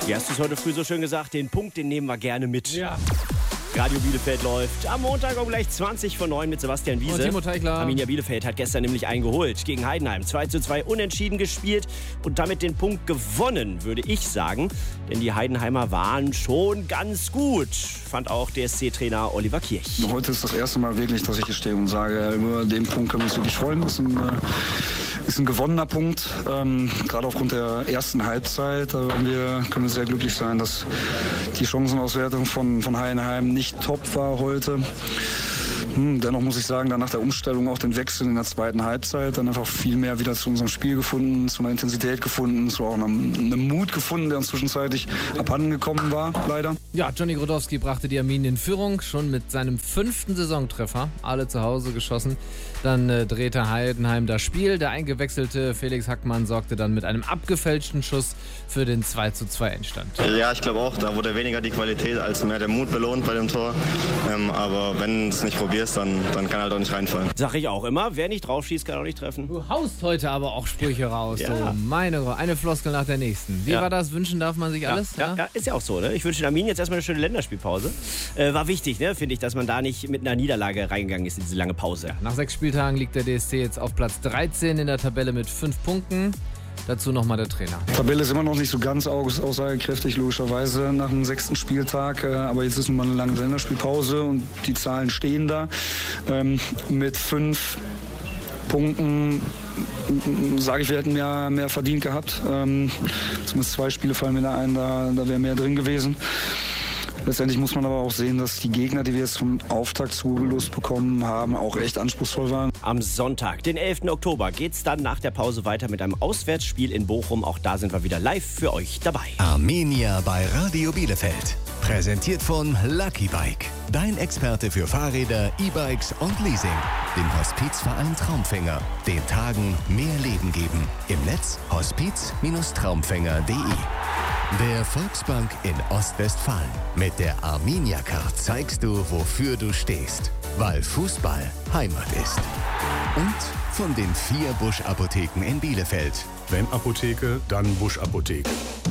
Wie hast du es heute früh so schön gesagt? Den Punkt, den nehmen wir gerne mit. Ja. Radio Bielefeld läuft am Montag um gleich 20:09 mit Sebastian Wiese. Und Timo Teichler. Arminia Bielefeld hat gestern nämlich eingeholt gegen Heidenheim. 2:2 unentschieden gespielt und damit den Punkt gewonnen, würde ich sagen. Denn die Heidenheimer waren schon ganz gut, fand auch DSC-Trainer Oliver Kirch. Heute ist das erste Mal wirklich, dass ich hier stehe und sage, über den Punkt können wir uns wirklich freuen. Das ist ein gewonnener Punkt, gerade aufgrund der ersten Halbzeit. Können wir sehr glücklich sein, dass die Chancenauswertung von Heidenheim nicht top war heute. Dennoch muss ich sagen, dann nach der Umstellung auch den Wechsel in der zweiten Halbzeit, dann einfach viel mehr wieder zu unserem Spiel gefunden, zu einer Intensität gefunden, zu auch einem Mut gefunden, der uns zwischenzeitlich abhanden gekommen war, leider. Ja, Johnny Grodowski brachte die Arminia in Führung, schon mit seinem 5. Saisontreffer, alle zu Hause geschossen. Dann drehte Heidenheim das Spiel. Der eingewechselte Felix Hackmann sorgte dann mit einem abgefälschten Schuss für den 2:2 Endstand. Ja, ich glaube auch, da wurde weniger die Qualität als mehr der Mut belohnt bei dem Tor. Aber wenn es nicht probierst, dann kann halt auch nicht reinfallen. Sag ich auch immer, wer nicht drauf schießt, kann auch nicht treffen. Du haust heute aber auch Sprüche raus. Ja. So, eine Floskel nach der nächsten. Wie war das? Wünschen darf man sich alles? Ja, ist ja auch so. Ne? Ich wünsche den Arminia jetzt erstmal eine schöne Länderspielpause. War wichtig, ne? Finde ich, dass man da nicht mit einer Niederlage reingegangen ist in diese lange Pause. Ja, nach 6 Spieltagen liegt der DSC jetzt auf Platz 13 in der Tabelle mit 5 Punkten. Dazu nochmal der Trainer. Die Tabelle ist immer noch nicht so ganz aussagekräftig, logischerweise, nach dem 6. Spieltag. Aber jetzt ist nun mal eine lange Länderspielpause und die Zahlen stehen da. Mit 5 Punkten sage ich, wir hätten mehr verdient gehabt. Zumindest 2 Spiele fallen mir da ein, da wäre mehr drin gewesen. Letztendlich muss man aber auch sehen, dass die Gegner, die wir jetzt zum Auftakt zugelost bekommen haben, auch echt anspruchsvoll waren. Am Sonntag, den 11. Oktober, geht's dann nach der Pause weiter mit einem Auswärtsspiel in Bochum. Auch da sind wir wieder live für euch dabei. Arminia bei Radio Bielefeld. Präsentiert von Lucky Bike. Dein Experte für Fahrräder, E-Bikes und Leasing. Dem Hospizverein Traumfänger. Den Tagen mehr Leben geben. Im Netz hospiz-traumfänger.de. Der Volksbank in Ostwestfalen. Mit der Arminia-Card zeigst du, wofür du stehst. Weil Fußball Heimat ist. Und von den 4 Busch-Apotheken in Bielefeld. Wenn Apotheke, dann Busch Apotheke.